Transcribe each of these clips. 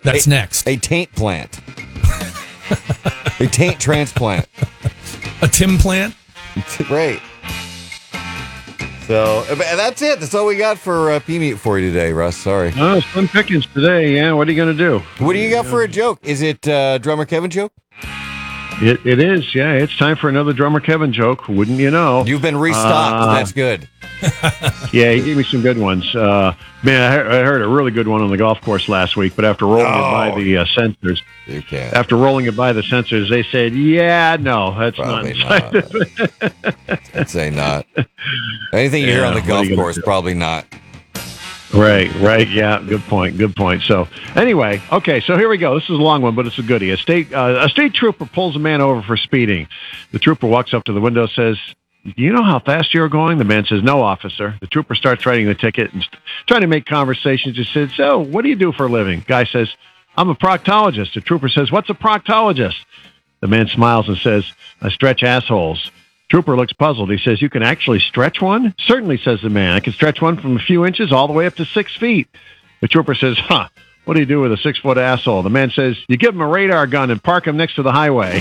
That's next. A taint plant. A taint transplant. A Tim plant? Right. So, that's it. That's all we got for P-Meat for you today, Russ. Sorry. Oh, slim pickings today. Yeah, what are you going to do? What do you got for a joke? Is it Drummer Kevin joke? It is, yeah. It's time for another Drummer Kevin joke, wouldn't you know? You've been restocked. That's good. Yeah, he gave me some good ones. Man, I heard a really good one on the golf course last week, but after rolling it by the sensors, they said, yeah, no, that's Probably not. I'd say not. Anything you hear on the golf course, probably not. Right. Yeah, good point. So, anyway, okay, so here we go. This is a long one, but it's a goodie. A state trooper pulls a man over for speeding. The trooper walks up to the window, says, do you know how fast you're going? The man says, no, officer. The trooper starts writing the ticket and trying to make conversation. Just says, so, what do you do for a living? Guy says, I'm a proctologist. The trooper says, what's a proctologist? The man smiles and says, I stretch assholes. Trooper looks puzzled. He says, you can actually stretch one? Certainly, says the man. I can stretch one from a few inches all the way up to 6 feet. The trooper says, what do you do with a 6-foot asshole? The man says, you give him a radar gun and park him next to the highway.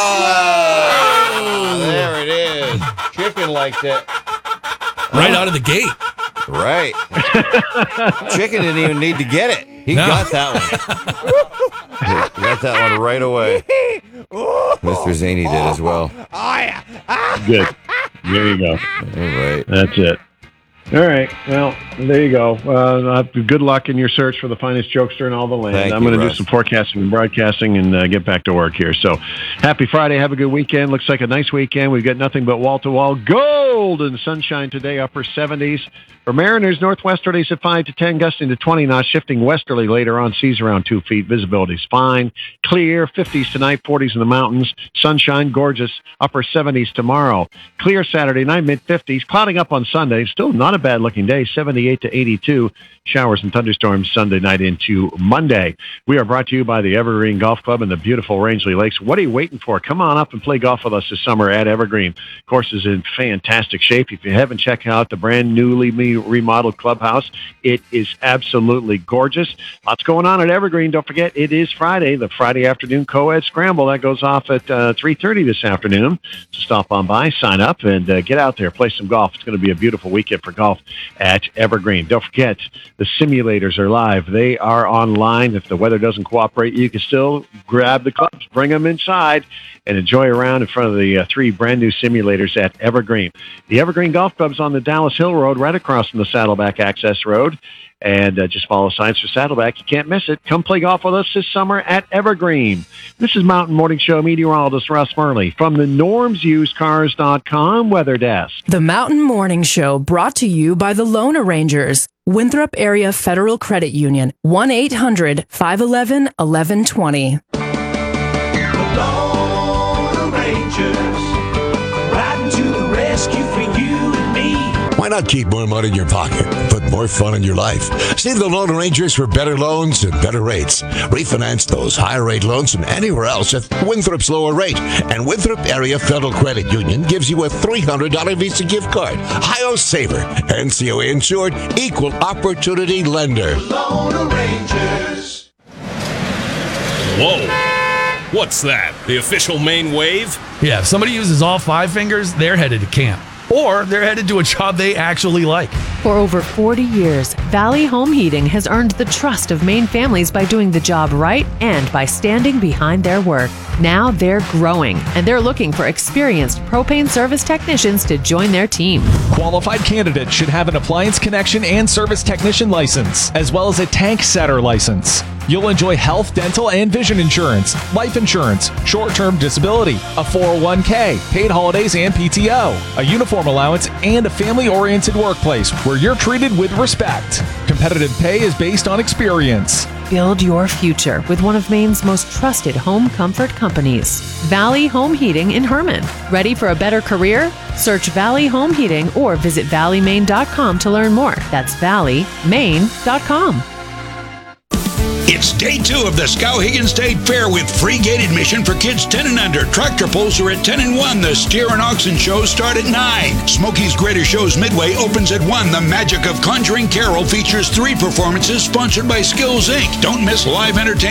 Oh, there it is. Chicken liked it. Right out of the gate. Right. Chicken didn't even need to get it. He got that one. He got that one right away. Mr. Zaney did as well. Good. There you go. All right. That's it. All right. Well, there you go. Good luck in your search for the finest jokester in all the land. I'm going to do some forecasting and broadcasting and get back to work here. So happy Friday. Have a good weekend. Looks like a nice weekend. We've got nothing but wall-to-wall golden sunshine today, upper 70s. For Mariners, northwesterlies at 5 to 10, gusting to 20 knots, shifting westerly later on, seas around 2 feet. Visibility's fine. Clear, 50s tonight, 40s in the mountains. Sunshine, gorgeous, upper 70s tomorrow. Clear Saturday night, mid-50s. Clouding up on Sunday. Still not a bad-looking day, 78 to 82. Showers and thunderstorms Sunday night into Monday. We are brought to you by the Evergreen Golf Club and the beautiful Rangeley Lakes. What are you waiting for? Come on up and play golf with us this summer at Evergreen. Course is in fantastic shape. If you haven't checked out the brand newly remodeled clubhouse, it is absolutely gorgeous. Lots going on at Evergreen. Don't forget, it is Friday, the Friday afternoon co-ed scramble. That goes off at 3:30 this afternoon. So stop on by, sign up, and get out there, play some golf. It's going to be a beautiful weekend for golf at Evergreen. Don't forget, the simulators are live. They are online. If the weather doesn't cooperate, you can still grab the clubs, bring them inside, and enjoy a round in front of the 3 brand new simulators at Evergreen. The Evergreen Golf Club's on the Dallas Hill Road, right across from the Saddleback Access Road. And just follow signs for Saddleback. You can't miss it. Come play golf with us this summer at Evergreen. This is Mountain Morning Show meteorologist Russ Murley from the NormsUseCars.com Weather Desk. The Mountain Morning Show brought to you by the Loan Arrangers. Winthrop Area Federal Credit Union. 1-800-511-1120. The Loan Arrangers. Riding to the rescue for you and me. Why not keep more money in your pocket, put more fun in your life? See the Loan Arrangers for better loans and better rates. Refinance those higher rate loans from anywhere else at Winthrop's lower rate. And Winthrop Area Federal Credit Union gives you a $300 Visa gift card. Hi-Yo Saver. NCOA insured, equal opportunity lender. Loan Arrangers. Whoa. What's that? The official Maine wave? Yeah, if somebody uses all 5 fingers, they're headed to camp. Or they're headed to a job they actually like. For over 40 years, Valley Home Heating has earned the trust of Maine families by doing the job right and by standing behind their work. Now they're growing, and they're looking for experienced propane service technicians to join their team. Qualified candidates should have an appliance connection and service technician license, as well as a tank setter license. You'll enjoy health, dental, and vision insurance, life insurance, short-term disability, a 401k, paid holidays and PTO, a uniform allowance, and a family-oriented workplace where you're treated with respect. Competitive pay is based on experience. Build your future with one of Maine's most trusted home comfort companies, Valley Home Heating in Herman. Ready for a better career? Search Valley Home Heating or visit valleymaine.com to learn more. That's valleymaine.com. It's day 2 of the Skowhegan State Fair with free gate admission for kids 10 and under. Tractor pulls are at 10 and 1. The steer and oxen shows start at 9. Smokey's Greater Shows Midway opens at 1. The Magic of Conjuring Carol features 3 performances sponsored by Skills Inc. Don't miss live entertainment